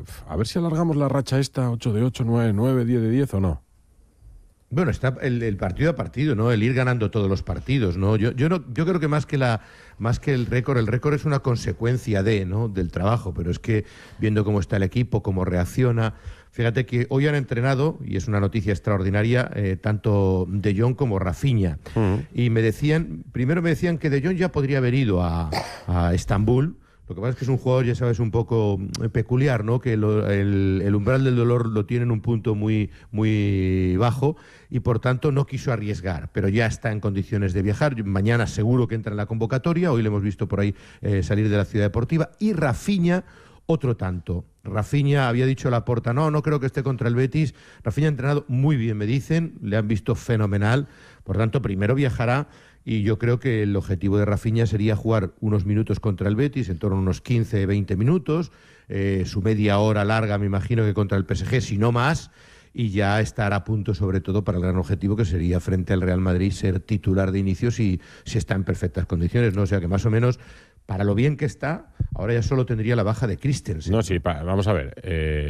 a ver si alargamos la racha esta, 8 de 8, 9 de 9, 10 de 10 o no. Bueno, está el partido a partido, ¿no? El ir ganando todos los partidos, ¿no? Yo creo que más que el récord es una consecuencia ¿no? del trabajo, pero es que viendo cómo está el equipo, cómo reacciona, fíjate que hoy han entrenado, y es una noticia extraordinaria, tanto De Jong como Rafinha. Y primero me decían que De Jong ya podría haber ido a Estambul. Lo que pasa es que es un jugador, ya sabes, un poco peculiar, ¿no? Que el umbral del dolor lo tiene en un punto muy, muy bajo y por tanto no quiso arriesgar, pero ya está en condiciones de viajar. Mañana seguro que entra en la convocatoria, hoy le hemos visto por ahí salir de la ciudad deportiva. Y Rafinha, otro tanto. Rafinha había dicho Laporta, no creo que esté contra el Betis. Rafinha ha entrenado muy bien, me dicen, le han visto fenomenal, por tanto primero viajará. Y yo creo que el objetivo de Rafinha sería jugar unos minutos contra el Betis, en torno a unos 15, 20 minutos, su media hora larga, me imagino que contra el PSG, si no más, y ya estar a punto, sobre todo, para el gran objetivo que sería frente al Real Madrid ser titular de inicio si está en perfectas condiciones, ¿no? O sea que más o menos, para lo bien que está, ahora ya solo tendría la baja de Christensen. No, sí, vamos a ver.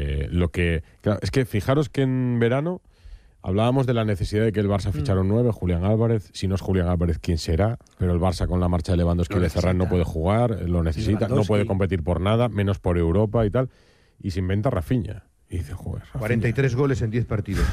Claro, es que fijaros que en verano hablábamos de la necesidad de que el Barça fichara un 9, Julián Álvarez. Si no es Julián Álvarez, ¿quién será? Pero el Barça con la marcha de Lewandowski y de Ferran no puede jugar, lo necesita, no puede competir por nada, menos por Europa y tal. Y se inventa Rafinha. Y dice, joder, Rafinha. 43 goles en 10 partidos.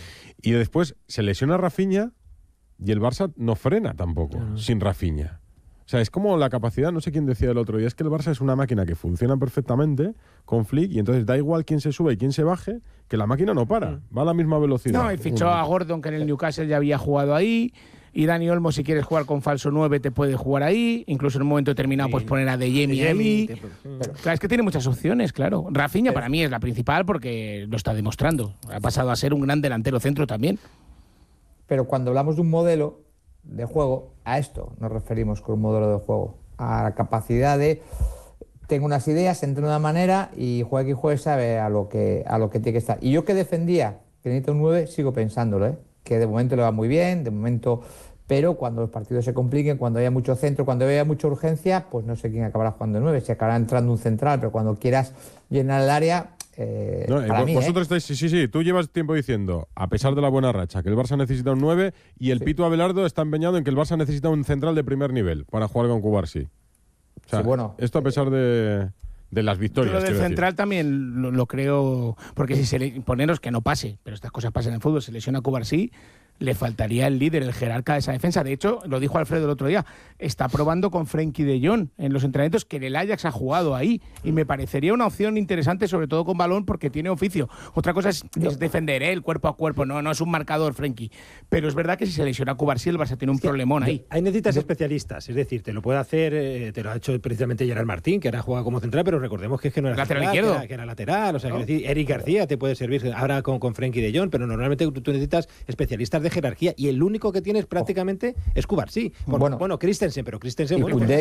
Y después se lesiona Rafinha y el Barça no frena tampoco, sin Rafinha. O sea, es como la capacidad, no sé quién decía el otro día, es que el Barça es una máquina que funciona perfectamente con Flick y entonces da igual quién se sube y quién se baje, que la máquina no para, va a la misma velocidad. No, y fichó a Gordon, que en el Newcastle ya había jugado ahí, y Dani Olmo, si quieres jugar con falso 9, te puede jugar ahí, incluso en un momento determinado pues poner a De Jemi ahí. Claro, es que tiene muchas opciones, claro. Rafinha para mí es la principal porque lo está demostrando. Ha pasado a ser un gran delantero centro también. Pero cuando hablamos de un modelo de juego, a esto nos referimos con un modelo de juego, a la capacidad de tengo unas ideas, entreno de una manera y juegue quien juegue sabe a lo que tiene que estar. Y yo que defendía que necesita un 9, sigo pensándolo, que de momento le va muy bien, de momento, pero cuando los partidos se compliquen, cuando haya mucho centro, cuando haya mucha urgencia, pues no sé quién acabará jugando el 9, si acabará entrando un central, pero cuando quieras llenar el área. Vosotros estáis, sí, tú llevas tiempo diciendo, a pesar de la buena racha, que el Barça necesita un 9 y el Pitu Abelardo está empeñado en que el Barça necesita un central de primer nivel para jugar con Cubarsí. O sea, esto a pesar de las victorias. Yo lo del central también lo creo, porque si poneros que no pase, pero estas cosas pasan en fútbol, se lesiona Cubarsí, le faltaría el líder, el jerarca de esa defensa. De hecho, lo dijo Alfredo el otro día, está probando con Frenkie de Jong en los entrenamientos, que el Ajax ha jugado ahí, y me parecería una opción interesante, sobre todo con balón, porque tiene oficio. Otra cosa es defender el cuerpo a cuerpo, no es un marcador Frenkie, pero es verdad que si se lesiona Cubarsí, el Barça tiene un problemón ahí. Ahí necesitas especialistas, es decir, te lo puede hacer, te lo ha hecho precisamente Gerard Martín, que ahora juega como central, pero recordemos que no era lateral central, izquierdo, que era lateral, o sea, que decir, Eric García te puede servir ahora con Frenkie de Jong, pero normalmente tú necesitas especialistas de jerarquía, y el único que tienes prácticamente es Cubarsí. Bueno, Christensen, pero Christensen... Koundé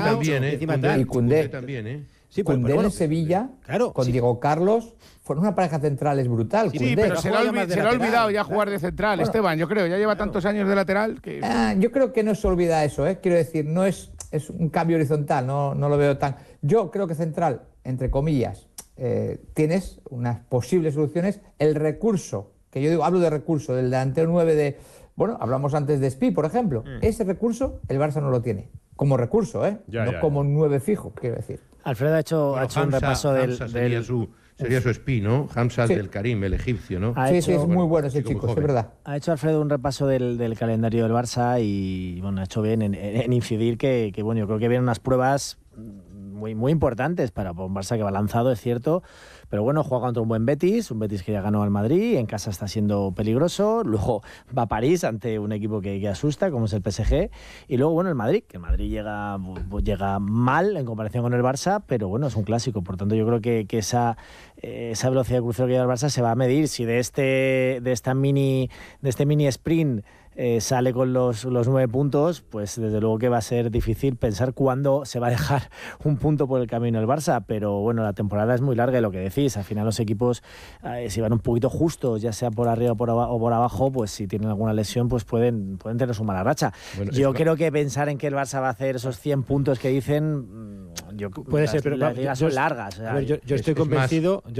también, Sí, Koundé en Sevilla, con Diego Carlos, fueron una pareja centrales brutal. Sí, pero se le ha olvidado ya jugar de central, Esteban, yo creo, ya lleva tantos años de lateral que... yo creo que no se olvida eso, quiero decir, no es un cambio horizontal, no lo veo tan... Yo creo que central, entre comillas, tienes unas posibles soluciones, el recurso, que yo digo, hablo de recurso, del delantero 9 de... Bueno, hablamos antes de Spi, por ejemplo. Ese recurso el Barça no lo tiene. Como recurso, como 9 fijo, quiero decir. Alfredo ha hecho un repaso sería su Spi, ¿no? Hamza del Karim, el egipcio, ¿no? Sí, es muy bueno ese chico, es verdad. Ha hecho Alfredo un repaso del calendario del Barça y bueno, ha hecho bien en incidir que bueno, yo creo que vienen unas pruebas muy, muy importantes para un Barça que va lanzado, es cierto, pero bueno, juega contra un buen Betis, un Betis que ya ganó al Madrid, en casa está siendo peligroso, luego va a París ante un equipo que asusta, como es el PSG, y luego, bueno, el Madrid, que el Madrid llega mal en comparación con el Barça, pero bueno, es un clásico, por tanto yo creo que esa velocidad de crucero que lleva el Barça se va a medir. Si de este mini sprint sale con los 9 puntos, pues desde luego que va a ser difícil pensar cuándo se va a dejar un punto por el camino el Barça, pero bueno, la temporada es muy larga y lo que decís, al final los equipos si van un poquito justos, ya sea por arriba o por abajo, pues si tienen alguna lesión, pues pueden tener su mala racha. Bueno, yo creo que pensar en que el Barça va a hacer esos 100 puntos que dicen, puede ser, pero las ligas son largas. A ver, yo estoy convencido...